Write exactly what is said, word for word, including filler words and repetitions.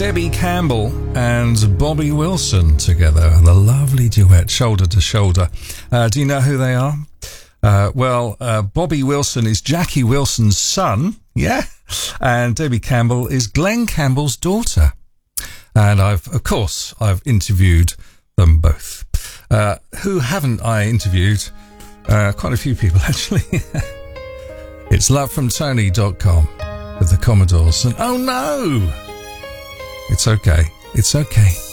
Debbie Campbell and Bobby Wilson together. The lovely duet, Shoulder to Shoulder. Uh, do you know who they are? Uh, well, uh, Bobby Wilson is Jackie Wilson's son, yeah, and Debbie Campbell is Glenn Campbell's daughter. And I've, of course, I've interviewed them both. Uh, who haven't I interviewed? Uh, quite a few people, actually. It's love from tony dot com with the Commodores. And oh no! It's okay. It's okay.